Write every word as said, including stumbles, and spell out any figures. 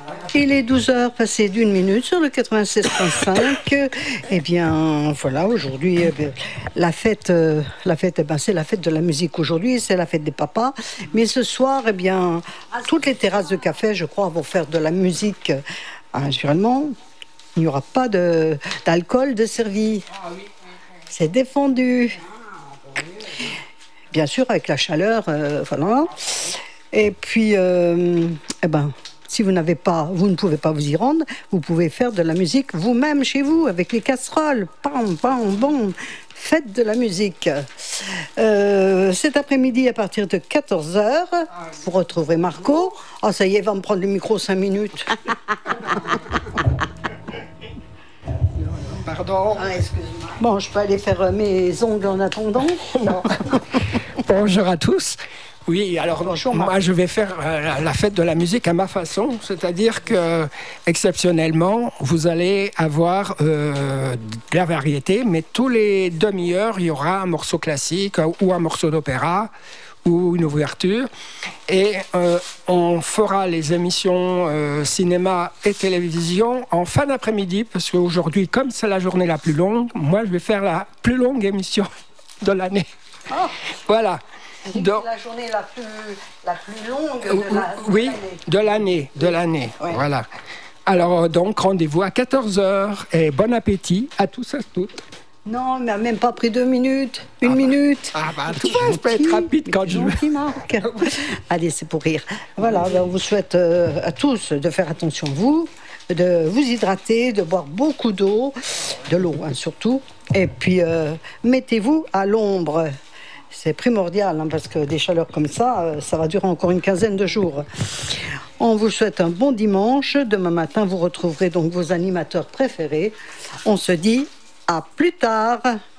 Il est douze heures passées d'une minute sur le quatre-vingt-seize virgule cinq. Eh bien, voilà, aujourd'hui, eh bien, la fête, euh, la fête eh bien, c'est la fête de la musique aujourd'hui, c'est la fête des papas. Mais ce soir, eh bien, toutes les terrasses de café, je crois, vont faire de la musique. Euh, naturellement, il n'y aura pas de, d'alcool de servi. C'est défendu. Bien sûr, avec la chaleur, euh, voilà. Et puis, euh, eh ben, si vous n'avez pas, vous ne pouvez pas vous y rendre, vous pouvez faire de la musique vous-même chez vous, avec les casseroles. Pam, pam, bam. Faites de la musique. Euh, cet après-midi, à partir de quatorze heures, vous retrouverez Marco. Ah, oh, ça y est, il va me prendre le micro cinq minutes. Pardon. Ah, excuse-moi. Bon, je peux aller faire mes ongles en attendant? Non. Bonjour à tous. Oui, alors Bonjour, moi je vais faire euh, la fête de la musique à ma façon, c'est-à-dire que exceptionnellement vous allez avoir euh, de la variété, mais tous les demi-heures il y aura un morceau classique ou un morceau d'opéra ou une ouverture, et euh, on fera les émissions euh, cinéma et télévision en fin d'après-midi, parce qu'aujourd'hui, comme c'est la journée la plus longue, moi je vais faire la plus longue émission de l'année. Oh. Voilà. Donc, la journée la plus, la plus longue de, la, de oui, l'année. de l'année, de l'année, oui. Voilà. Alors donc rendez-vous à quatorze heures et bon appétit à tous et à toutes. Non, mais même pas pris deux minutes, une ah bah, minute. Ah bah tout va, je peux être rapide quand je veux. Marc. Allez, c'est pour rire. Voilà, ben on vous souhaite euh, à tous de faire attention à vous, de vous hydrater, de boire beaucoup d'eau, de l'eau hein, surtout. Et puis, euh, mettez-vous à l'ombre. C'est primordial, hein, parce que des chaleurs comme ça, ça va durer encore une quinzaine de jours. On vous souhaite un bon dimanche. Demain matin, vous retrouverez donc vos animateurs préférés. On se dit à plus tard.